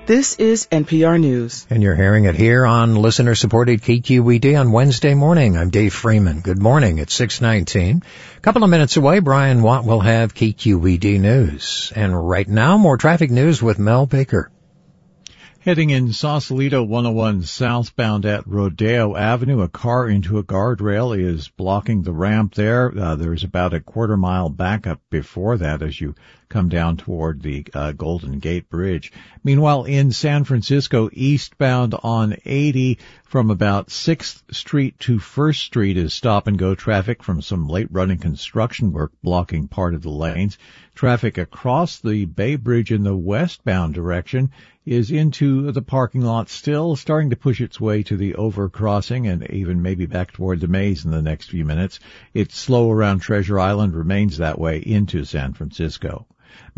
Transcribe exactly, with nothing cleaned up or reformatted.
This is N P R News. And you're hearing it here on listener-supported K Q E D on Wednesday morning. I'm Dave Freeman. Good morning. It's six nineteen. A couple of minutes away, Brian Watt will have K Q E D News. And right now, more traffic news with Mel Baker. Heading in Sausalito one oh one southbound at Rodeo Avenue, a car into a guardrail is blocking the ramp there. Uh, there's about a quarter mile backup before that as you come down toward the uh, Golden Gate Bridge. Meanwhile, in San Francisco, eastbound on eighty from about sixth Street to first Street is stop-and-go traffic from some late-running construction work blocking part of the lanes. Traffic across the Bay Bridge in the westbound direction is into the parking lot, still starting to push its way to the overcrossing and even maybe back toward the maze in the next few minutes. It's slow around Treasure Island, remains that way into San Francisco.